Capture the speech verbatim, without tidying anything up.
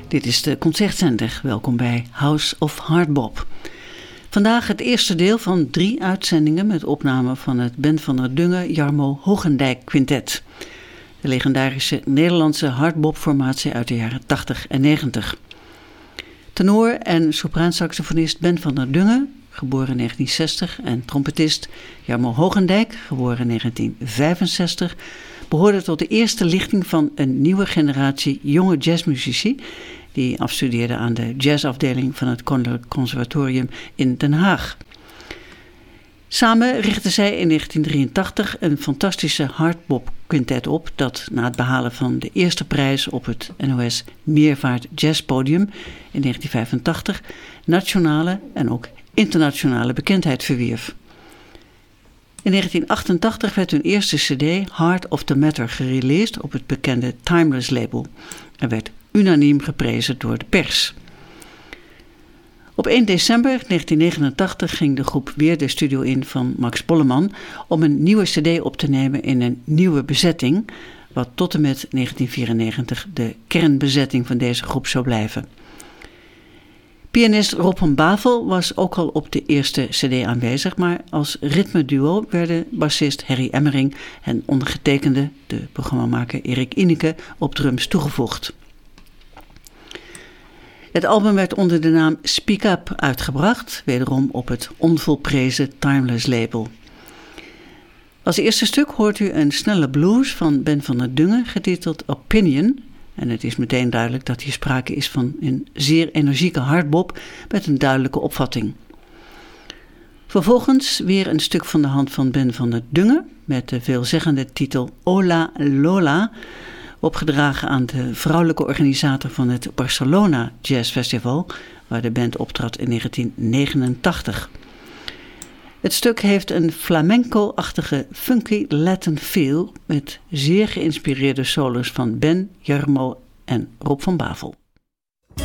Dit is de Concertzender. Welkom bij House of Hardbop. Vandaag het eerste deel van drie uitzendingen met opname van het Ben van der Dungen Jarmo Hogendijk Quintet. De legendarische Nederlandse hardbop-formatie uit de jaren tachtig en negentig. Tenor en sopraansaxofonist Ben van der Dungen, geboren negentien zestig, en trompetist Jarmo Hogendijk, geboren negentien vijfenzestig, behoorde tot de eerste lichting van een nieuwe generatie jonge jazzmuzici die afstudeerde aan de jazzafdeling van het Koninklijk Conservatorium in Den Haag. Samen richtten zij in negentien drieëntachtig een fantastische hardbop quintet op dat na het behalen van de eerste prijs op het N O S Meervaart Jazzpodium in negentien vijfentachtig nationale en ook internationale bekendheid verwierf. In negentien achtentachtig werd hun eerste cd Heart of the Matter gereleased op het bekende Timeless label en werd unaniem geprezen door de pers. Op één december negentien negenentachtig ging de groep weer de studio in van Max Bolleman om een nieuwe cd op te nemen in een nieuwe bezetting, wat tot en met negentien vierennegentig de kernbezetting van deze groep zou blijven. Pianist Rob van Bavel was ook al op de eerste cd aanwezig, maar als ritmeduo werden bassist Harry Emmering en ondergetekende, de programmamaker Erik Ineke, op drums toegevoegd. Het album werd onder de naam Speak Up uitgebracht, wederom op het onvolprezen Timeless label. Als eerste stuk hoort u een snelle blues van Ben van der Dungen, getiteld Opinion. En het is meteen duidelijk dat hier sprake is van een zeer energieke hardbop met een duidelijke opvatting. Vervolgens weer een stuk van de hand van Ben van der Dungen met de veelzeggende titel Ola Lola, opgedragen aan de vrouwelijke organisator van het Barcelona Jazz Festival, waar de band optrad in negentien negenentachtig. Het stuk heeft een flamenco-achtige funky Latin feel met zeer geïnspireerde solos van Ben, Jarmo en Rob van Bavel.